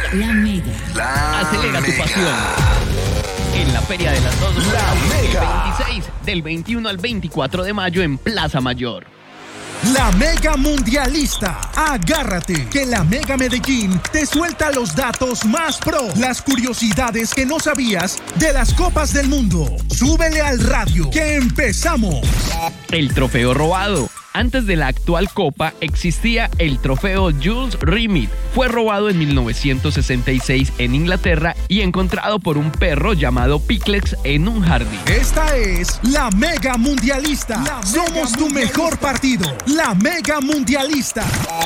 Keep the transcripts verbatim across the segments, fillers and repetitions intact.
La Mega. La Acelera Mega. tu pasión. En la Feria de las Dos La Ruedas, Mega. el veintiséis, del veintiuno al veinticuatro de mayo en Plaza Mayor. La Mega Mundialista. Agárrate, que la Mega Medellín te suelta los datos más pro, las curiosidades que no sabías de las copas del mundo. Súbele al radio, que empezamos. El trofeo robado. Antes de la actual copa existía el trofeo Jules Rimet. Fue robado en mil novecientos sesenta y seis en Inglaterra y encontrado por un perro llamado Pickles en un jardín. Esta es la Mega Mundialista. La Somos Mega tu Mundialista. Mejor partido. La Mega Mundialista.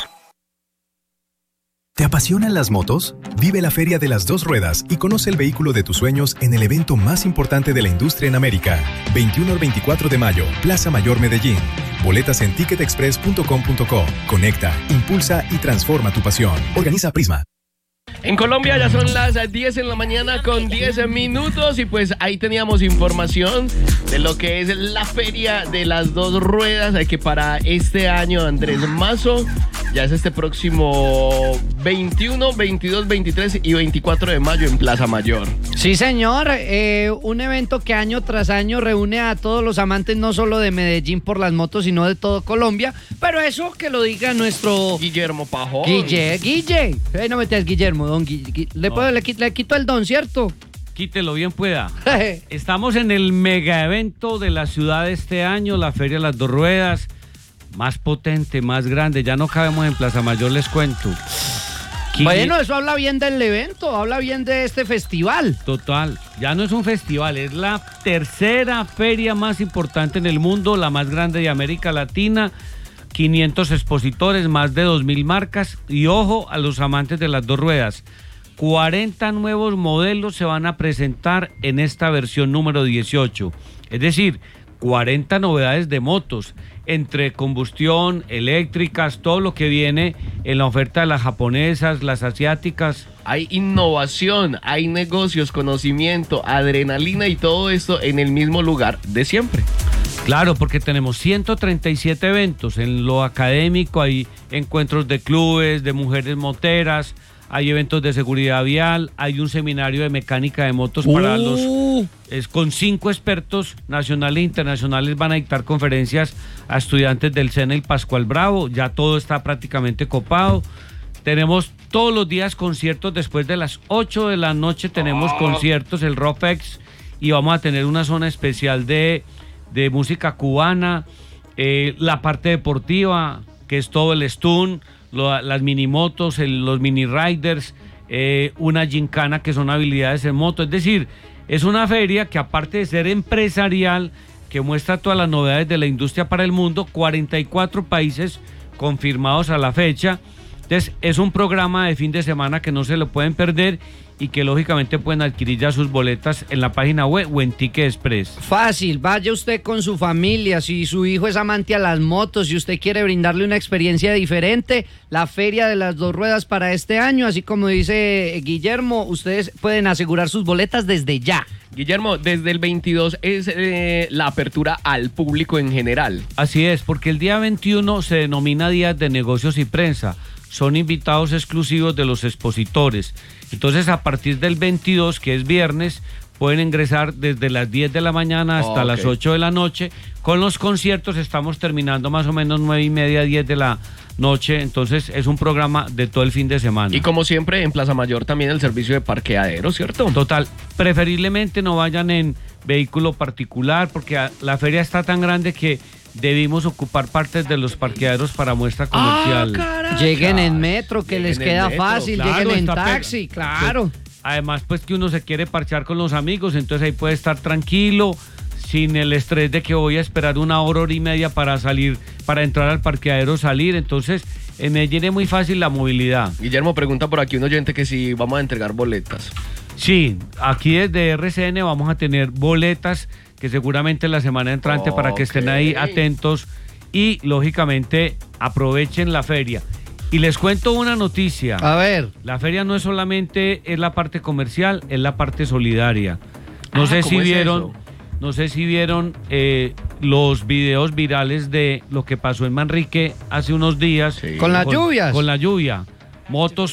¿Te apasionan las motos? Vive la Feria de las Dos Ruedas y conoce el vehículo de tus sueños en el evento más importante de la industria en América. veintiuno al veinticuatro de mayo, Plaza Mayor Medellín. Boletas en ticket express punto com punto co. Conecta, impulsa y transforma tu pasión. Organiza Prisma. En Colombia ya son las diez en la mañana con diez minutos y pues ahí teníamos información de lo que es la Feria de las Dos Ruedas, que para este año, Andrés Mazo, ya es este próximo veintiuno, veintidós, veintitrés y veinticuatro de mayo en Plaza Mayor. Sí, señor, eh, un evento que año tras año reúne a todos los amantes no solo de Medellín por las motos, sino de todo Colombia, pero eso que lo diga nuestro... Guillermo Pajón. Guille, Guille, eh, no metas Guillermo, don Guille, le, No. puedo, le, qui- le quito el don, ¿cierto? Quítelo bien pueda. Estamos en el mega evento de la ciudad de este año, la Feria de las Dos Ruedas, más potente, más grande. Ya no cabemos en Plaza Mayor, les cuento. Quini- Bueno, eso habla bien del evento, habla bien de este festival. Total, ya no es un festival, es la tercera feria más importante en el mundo, la más grande de América Latina. quinientos expositores, más de dos mil marcas y ojo a los amantes de las dos ruedas. cuarenta nuevos modelos se van a presentar en esta versión número dieciocho. Es decir, cuarenta novedades de motos, entre combustión, eléctricas, todo lo que viene en la oferta de las japonesas, las asiáticas. Hay innovación, hay negocios, conocimiento, adrenalina y todo esto en el mismo lugar de siempre. Claro, porque tenemos ciento treinta y siete eventos. En lo académico hay encuentros de clubes, de mujeres moteras, hay eventos de seguridad vial, hay un seminario de mecánica de motos para Uh. los... Es con cinco expertos nacionales e internacionales, van a dictar conferencias a estudiantes del SENA y Pascual Bravo. Ya todo está prácticamente copado. Tenemos todos los días conciertos. Después de las ocho de la noche tenemos conciertos, el RockFest, y vamos a tener una zona especial de... de música cubana, eh, la parte deportiva, que es todo el stun, lo, las minimotos, el, los mini riders, eh, una gincana que son habilidades en moto. Es decir, es una feria que aparte de ser empresarial, que muestra todas las novedades de la industria para el mundo, cuarenta y cuatro países confirmados a la fecha. Entonces es un programa de fin de semana que no se lo pueden perder y que lógicamente pueden adquirir ya sus boletas en la página web o en Ticket Express. Fácil, vaya usted con su familia, si su hijo es amante a las motos, si usted quiere brindarle una experiencia diferente, la Feria de las Dos Ruedas para este año, así como dice Guillermo, ustedes pueden asegurar sus boletas desde ya. Guillermo, desde el veintidós es eh, la apertura al público en general. Así es, porque el día veintiuno se denomina Día de Negocios y Prensa. Son invitados exclusivos de los expositores. Entonces, a partir del veintidós, que es viernes, pueden ingresar desde las diez de la mañana hasta Oh, okay. las ocho de la noche. Con los conciertos estamos terminando más o menos nueve y media, diez de la noche. Entonces, es un programa de todo el fin de semana. Y como siempre, en Plaza Mayor también el servicio de parqueadero, ¿cierto? Total, preferiblemente no vayan en vehículo particular, porque a- la feria está tan grande que debimos ocupar partes de los parqueaderos para muestra comercial. Lleguen en metro, que Lleguen les en queda metro, fácil, claro, lleguen en está pega- taxi, claro. Además, pues que uno se quiere parchar con los amigos, entonces ahí puede estar tranquilo, sin el estrés de que voy a esperar una hora, hora y media para salir, para entrar al parqueadero, salir. Entonces, en Medellín es muy fácil la movilidad. Guillermo pregunta por aquí un oyente que si vamos a entregar boletas. Sí, aquí desde R C N vamos a tener boletas que seguramente la semana entrante para que estén ahí Ok. atentos y lógicamente aprovechen la feria. Y les cuento una noticia. A ver. La feria no es solamente es la parte comercial, es la parte solidaria. No Ah, sé ¿cómo si es vieron, eso? no sé si vieron eh, los videos virales de lo que pasó en Manrique hace unos días. Sí. Con las lluvias. Con la lluvia. Motos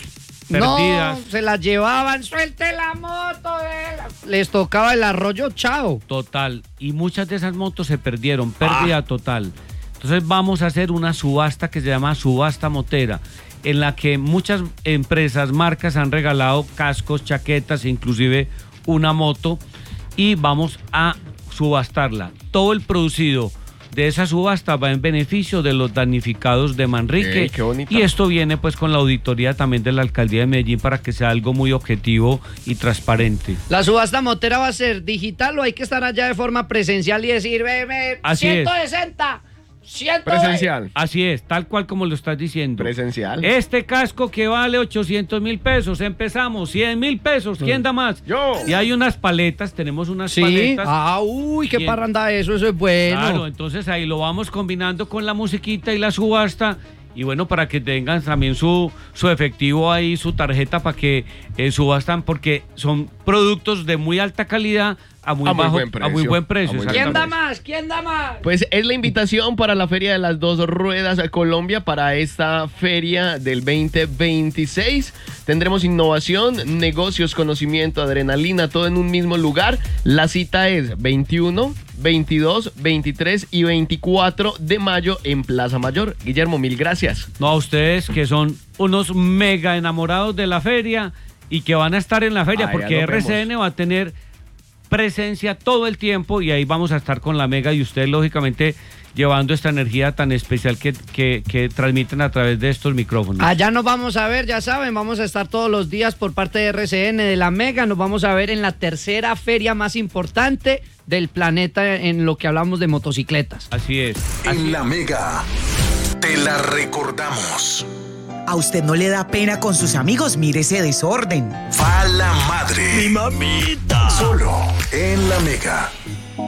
perdidas. No, se las llevaban, suelte la moto. De... Les tocaba el arroyo, chao. Total. Y muchas de esas motos se perdieron, pérdida ah. total. Entonces vamos a hacer una subasta que se llama subasta motera, en la que muchas empresas, marcas han regalado cascos, chaquetas, inclusive una moto, y vamos a subastarla. Todo el producido de esa subasta va en beneficio de los damnificados de Manrique. Ey, qué bonito. Y esto viene pues con la auditoría también de la Alcaldía de Medellín para que sea algo muy objetivo y transparente. ¿La subasta motera va a ser digital o hay que estar allá de forma presencial y decir, bebé, ciento sesenta? Presencial. Así es, tal cual como lo estás diciendo. Presencial. Este casco que vale ochocientos mil pesos, empezamos, cien mil pesos, ¿quién da más? Yo. Y hay unas paletas, tenemos unas sí. paletas. Ah, uy, qué parranda eso, eso es bueno. Claro, entonces ahí lo vamos combinando con la musiquita y la subasta. Y bueno, para que tengan también su, su efectivo ahí, su tarjeta para que eh, subastan, porque son productos de muy alta calidad a muy, a muy bajo, buen precio. A muy buen precio. Muy ¿Quién da más? ¿Quién da más? Pues es la invitación para la Feria de las Dos Ruedas a Colombia para esta feria del veinte veintiséis. Tendremos innovación, negocios, conocimiento, adrenalina, todo en un mismo lugar. La cita es veintiuno, veintidós, veintitrés y veinticuatro de mayo en Plaza Mayor. Guillermo, mil gracias. No, a ustedes que son unos mega enamorados de la feria y que van a estar en la feria, ah, porque R C N va a tener presencia todo el tiempo y ahí vamos a estar con la mega y ustedes lógicamente llevando esta energía tan especial que, que, que transmiten a través de estos micrófonos. Allá nos vamos a ver, ya saben, vamos a estar todos los días por parte de R C N, de la mega, nos vamos a ver en la tercera feria más importante del planeta en lo que hablamos de motocicletas. Así es. Así en es. la mega, te la recordamos. ¿A usted no le da pena con sus amigos? Mire ese desorden. Va la madre. Mi mamita. Solo en la mega.